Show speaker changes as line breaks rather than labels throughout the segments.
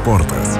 sportas.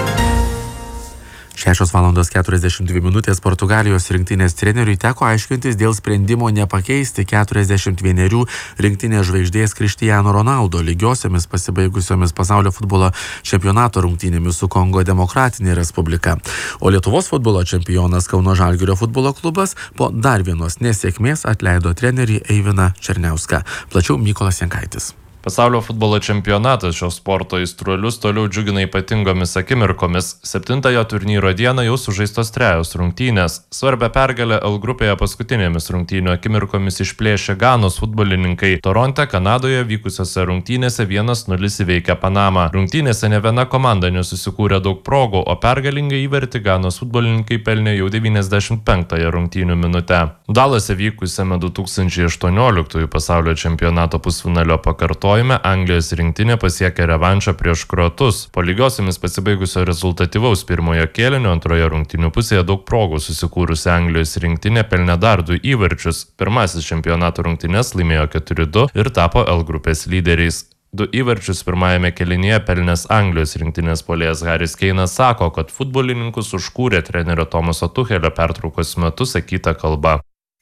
6:42 Portugalijos rinktinės treneriui teko aiškintis dėl sprendimo nepakeisti 41 rinktinės žvaigždės Cristiano Ronaldo lygiosiomis pasibaigusiomis pasaulio futbolo čempionato rungtynėmis su Kongo Demokratinė Respublika. O Lietuvos futbolo čempionas Kauno Žalgirio futbolo klubas po dar vienos nesėkmės atleido trenerį Eiviną Černiauską. Plačiau Mykolas Jankaitis.
Pasaulio futbolo čempionatas šios sporto aistruolius toliau džiugina ypatingomis akimirkomis. 7-ojo turnyro dieną jau sužaistos 3 rungtynės. Svarbią pergalę L grupėje paskutinėmis rungtynių akimirkomis išplėšė Ganos futbolininkai. Toronte, Kanadoje vykusiose rungtynėse 1-0 įveikė Panamą. Rungtynėse ne viena komanda nesusikūrė daug progų, o pergalingą įvartį Ganos futbolininkai pelnė jau 95-ąją rungtynių minutę. Dalase vykusiame 2018 pasaulio čempionato pusfinalio pakartojime Anglijos rinktinė pasiekė revanšą prieš kroatus. Po lygiosiomis pasibaigusio rezultatyvaus pirmojo kėlinio antroje rungtynių pusėje daug progų susikūrusi Anglijos rinktinė pelnė dar 2 įvarčius. Pirmasis čempionato rungtynes laimėjo 4-2 ir tapo L grupės lyderiais. 2 įvarčius pirmajame kėlinyje pelnęs Anglijos rinktinės puolėjas Haris Keinas sako, kad futbolininkus užkūrė trenerio Tomaso Tuchelio pertraukos metu sakyta kalba.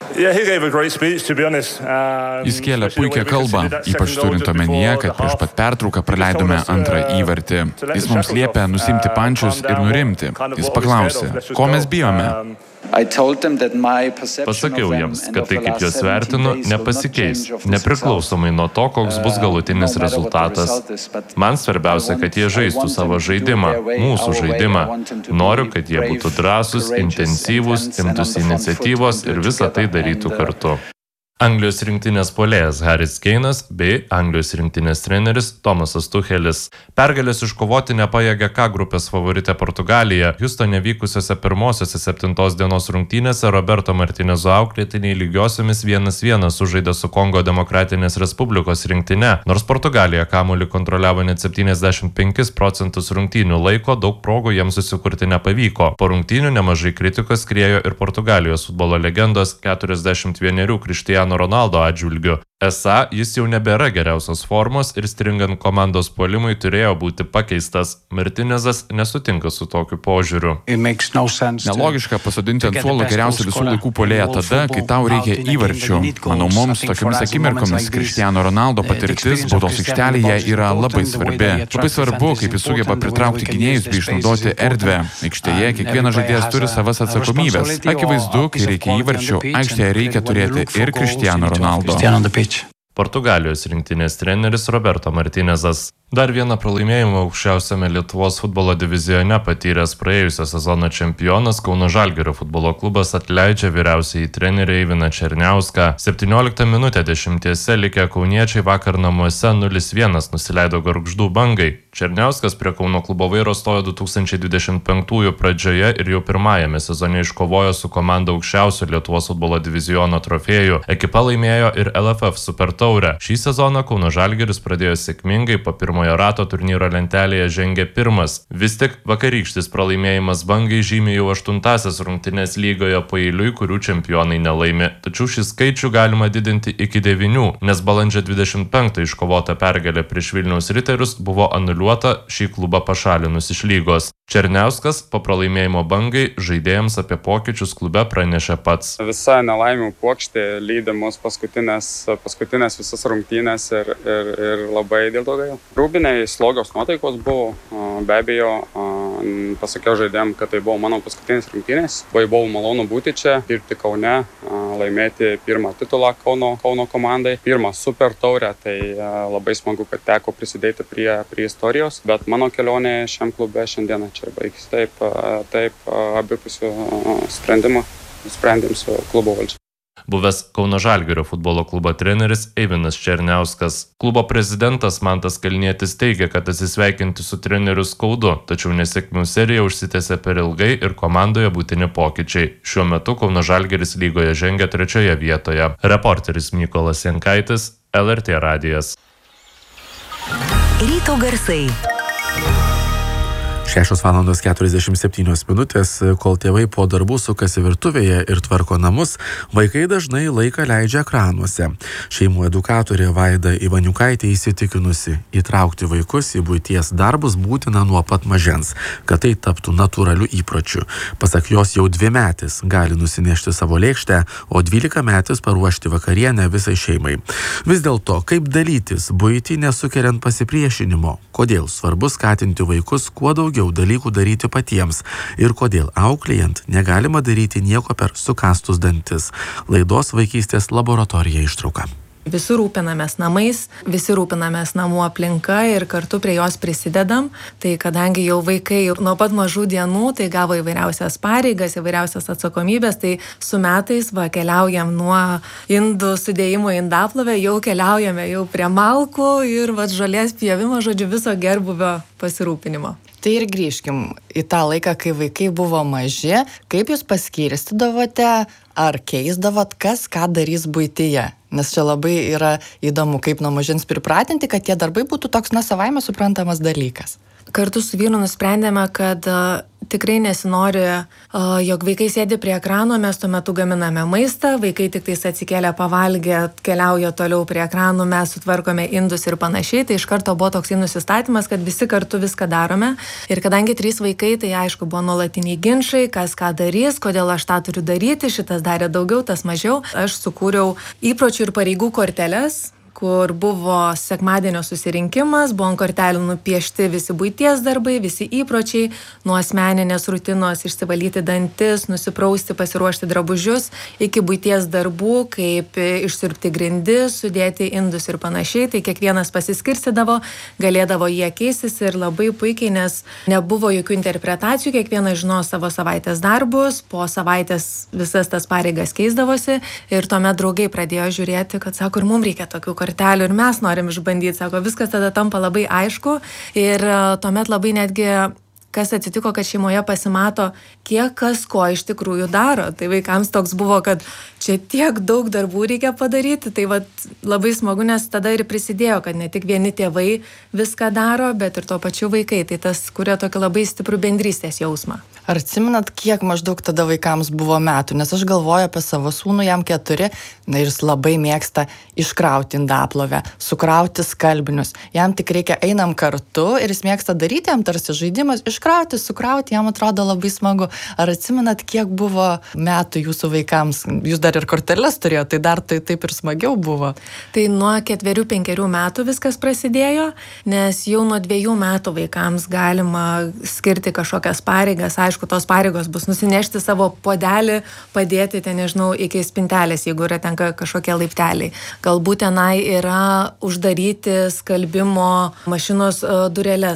Jis kėlė puikią kalbą, ypač turint omenyje, kad prieš pat pertrauką praleidome antrą įvartį. Jis mums liepė nusimti pančius ir nurimti. Jis paklausė, ko mes bijome?
Pasakiau jiems, kad tai, kaip juos vertinu, nepasikeis, nepriklausomai nuo to, koks bus galutinis rezultatas. Man svarbiausia, kad jie žaistų savo žaidimą, mūsų žaidimą. Noriu, kad jie būtų drąsūs, intensyvūs, imtųsi iniciatyvos ir visą tai darytų kartu. Anglijos rinktinės puolėjas Haris Keinas bei Anglijos rinktinės treneris Tomasas Tuchelis. Pergalės iškovoti nepajėgė K grupės favoritė Portugalija. Hjustone vykusiose pirmosiose 7 dienos rungtynėse Roberto Martinezo auklėtiniai lygiosiomis 1-1 sužaidė su Kongo Demokratinės Respublikos rinktine. Nors Portugalija kamuolį kontroliavo net 75% rungtynių laiko, daug progų jiems susikurti nepavyko. Po rungtynių nemažai kritikos skriejo ir Portugalijos futbolo legendos 41 Cristiano Ronaldo atžvilgiu. Esą jis jau nebėra geriausios formos ir stringant komandos puolimui turėjo būti pakeistas. Martinezas nesutinka su tokiu požiūriu.
Nelogiška pasodinti ant suolo geriausią visų laikų puolėją tada, kai tau reikia įvarčių. Manau, mums tokiamis akimirkomis Cristiano Ronaldo patirtis baudos aikštelėje yra labai svarbi. Labai svarbu, kaip jis sugeba pritraukti gynėjus bei išnaudoti erdvę. Aikštėje kiekvienas žaidėjas turi savas atsakomybės. Akivaizdu, kai reikia įvarčių, aikštėje reikia turėti ir Cristiano Ronaldo.
Portugalijos rinktinės treneris Roberto Martinezas. Dar vieną pralaimėjimą aukščiausiame Lietuvos futbolo divizione patyręs praėjusio sezono čempionas Kauno Žalgirio futbolo klubas atleidžia vyriausiąjį trenerį Eiviną Černiauską. 17 minutę 10 likę kauniečiai vakar namuose 0-1 nusileido Gargždų Bangai. Černiauskas prie Kauno klubo vairo stojo 2025 pradžioje ir jau pirmajame sezone iškovojo su komanda aukščiausio Lietuvos futbolo diviziono trofėjų. Ekipa laimėjo ir LFF Super taurę. Šį sezoną Kauno Žalgiris pradėjo sėkmingai, po pirmojo rato turnyro lentelėje žengė pirmas. Vis tik vakarykštis pralaimėjimas Bangai žymi jau 8-asias rungtynes lygoje paeiliui, kurių čempionai nelaimi. Tačiau šį skaičių galima didinti iki 9, nes balandžio 25 iškovota pergalė prieš Vilniaus Riterius buvo anuliuota šį klubą pašalinus iš lygos. Černiauskas po pralaimėjimo Bangai žaidėjams apie pokyčius klube pranešė pats.
Visa nelaimių puokštė lydi mus paskutinės visas rungtynės ir labai dėl to gaila. Rūbiniai slogios nuotaikos buvo, be abejo, pasakiau žaidėjim, kad tai buvo mano paskutinės rungtynės. Buvo malonu būti čia, dirbti Kaune, laimėti pirmą titulą Kauno komandai, pirmą super taurę, tai labai smagu, kad teko prisidėti prie istorijos, bet mano kelionė šiam klube šiandieną čia baigsis. Taip, abipusių sprendimų sprendėm su klubo valdžia.
Buvęs Kauno Žalgirio futbolo klubo treneris Eivinas Černiauskas. Klubo prezidentas Mantas Kalnietis teigia, kad atsisveikinti su treneriu skaudu, tačiau nesėkmių serija užsitęsė per ilgai ir komandoje būtini pokyčiai. Šiuo metu Kauno Žalgiris lygoje žengia 3 vietoje. Reporteris Mykolas Jankaitis, LRT radijas.
Ryto garsai.
6:47, kol tėvai po darbų sukasi virtuvėje ir tvarko namus, vaikai dažnai laiką leidžia ekranuose. Šeimų edukatorė Vaida Ivaniukaitė įsitikinusi, įtraukti vaikus į buities darbus būtina nuo pat mažens, kad tai taptų natūraliu įpročiu. Pasak jos, jau 2-metis gali nusinešti savo lėkštę, o 12-metis paruošti vakarienę visai šeimai. Vis dėlto, kaip dalytis buitį nesukeliant pasipriešinimo? Kodėl svarbu skatinti vaikus kuo daugiau dalykų daryti patiems ir kodėl auklėjant negalima daryti nieko per sukastus dantis? Laidos Vaikystės laboratorija ištrauka.
Visi rūpinamės namais, visi rūpinamės namų aplinka ir kartu prie jos prisidedam. Tai kadangi jau vaikai nuo pat mažų dienų tai gavo įvairiausias pareigas, įvairiausias atsakomybės, tai su metais keliaujam nuo indų sudėjimo į indaplovę, jau keliaujame jau prie malkų ir žolės pjovimo, žodžiu, viso gerbūvio pasirūpinimo.
Tai ir grįžkim į tą laiką, kai vaikai buvo maži. Kaip jūs paskirstydavote ar keisdavot, kas ką darys buityje? Nes čia labai yra įdomu, kaip nuo mažens pripratinti, kad tie darbai būtų toks savaime suprantamas dalykas.
Kartu su vyru nusprendėme, kad tikrai nesinori, jog vaikai sėdi prie ekrano, mes tuo metu gaminame maistą, vaikai tik tais atsikėlę pavalgę, keliauja toliau prie ekranų, mes sutvarkome indus ir panašiai, tai iš karto buvo toks nusistatymas, kad visi kartu viską darome. Ir kadangi 3 vaikai, tai aišku, buvo nuolatiniai ginčai, kas ką darys, kodėl aš tą turiu daryti, šitas darė daugiau, tas mažiau. Aš sukūriau įpročių ir pareigų korteles, kur buvo sekmadienio susirinkimas, buvo ant kortelių nupiešti visi buities darbai, visi įpročiai, nuo asmeninės rutinos išsivalyti dantis, nusiprausti, pasiruošti drabužius, iki buities darbų, kaip išsiurbti grindis, sudėti indus ir panašiai. Tai kiekvienas pasiskirstydavo, galėdavo jie keistis ir labai puikiai, nes nebuvo jokių interpretacijų, kiekvienas žino savo savaitės darbus, po savaitės visas tas pareigas keisdavosi ir tuomet draugai pradėjo žiūrėti, kad sako, ir mums reikia tokių kortelių ir mes norim išbandyti, sako, viskas tada tampa labai aišku ir tuomet labai netgi kas atsitiko, kad šeimoje pasimato, kiek kas ko iš tikrųjų daro. Tai vaikams toks buvo, kad čia tiek daug darbų reikia padaryti, tai labai smagu, nes tada ir prisidėjo, kad ne tik vieni tėvai viską daro, bet ir tuo pačiu vaikai. Tai tas kuria tokį labai stiprų bendrystės jausmą.
Ar atsimenat, kiek maždaug tada vaikams buvo metų? Nes aš galvoju apie savo sūnų, jam 4, ir jis labai mėgsta iškrauti indaplovę, sukrauti skalbinius. Jam tik reikia, einam kartu ir jis mėgsta daryti, jam tarsi žaidimas, iškrauti, sukrauti, jam atrodo labai smagu. Ar atsimenat, kiek buvo metų jūsų vaikams? Jūs dar ir korteles turėjote, tai dar taip ir smagiau buvo.
Tai nuo 4-5 metų viskas prasidėjo, nes jau nuo 2 metų vaikams galima skirti kažkokias pareigas. Aišku, tos pareigos bus nusinešti savo puodelį, padėti ten, nežinau, iki spintelės, jeigu yra ten kažkokie laipteliai. Galbūt tenai yra uždaryti skalbimo mašinos dureles.